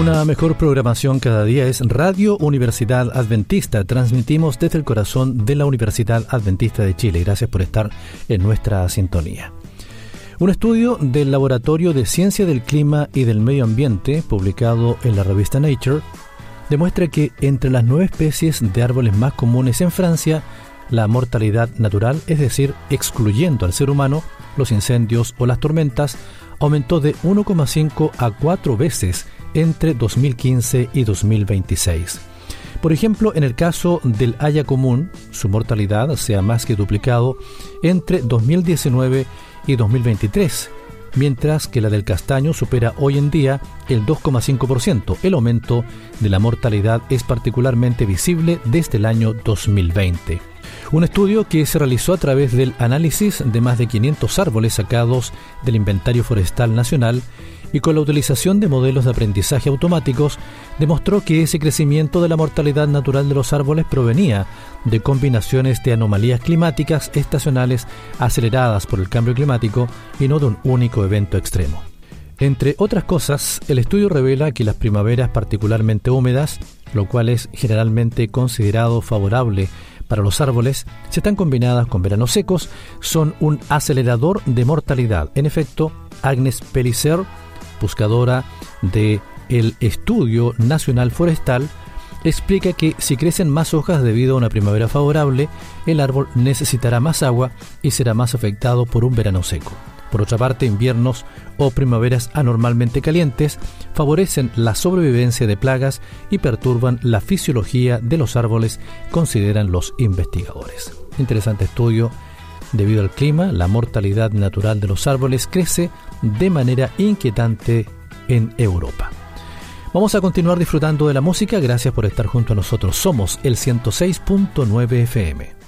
Una mejor programación cada día es Radio Universidad Adventista. Transmitimos desde el corazón de la Universidad Adventista de Chile. Gracias por estar en nuestra sintonía. Un estudio del Laboratorio de Ciencia del Clima y del Medio Ambiente, publicado en la revista Nature, demuestra que entre las 9 especies de árboles más comunes en Francia, la mortalidad natural, es decir, excluyendo al ser humano, los incendios o las tormentas, aumentó de 1,5 a 4 veces entre 2015 y 2026. Por ejemplo, en el caso del haya común, su mortalidad se ha más que duplicado entre 2019 y 2023, mientras que la del castaño supera hoy en día el 2,5%. El aumento de la mortalidad es particularmente visible desde el año 2020. Un estudio que se realizó a través del análisis de más de 500 árboles sacados del Inventario Forestal Nacional y con la utilización de modelos de aprendizaje automáticos, demostró que ese crecimiento de la mortalidad natural de los árboles provenía de combinaciones de anomalías climáticas estacionales aceleradas por el cambio climático y no de un único evento extremo. Entre otras cosas, el estudio revela que las primaveras particularmente húmedas, lo cual es generalmente considerado favorable para los árboles, si están combinadas con veranos secos, son un acelerador de mortalidad. En efecto, Agnes Pellicer, buscadora del Estudio Nacional Forestal, explica que si crecen más hojas debido a una primavera favorable, el árbol necesitará más agua y será más afectado por un verano seco. Por otra parte, inviernos o primaveras anormalmente calientes favorecen la sobrevivencia de plagas y perturban la fisiología de los árboles, consideran los investigadores. Interesante estudio. Debido al clima, la mortalidad natural de los árboles crece de manera inquietante en Europa. Vamos a continuar disfrutando de la música. Gracias por estar junto a nosotros. Somos el 106.9 FM.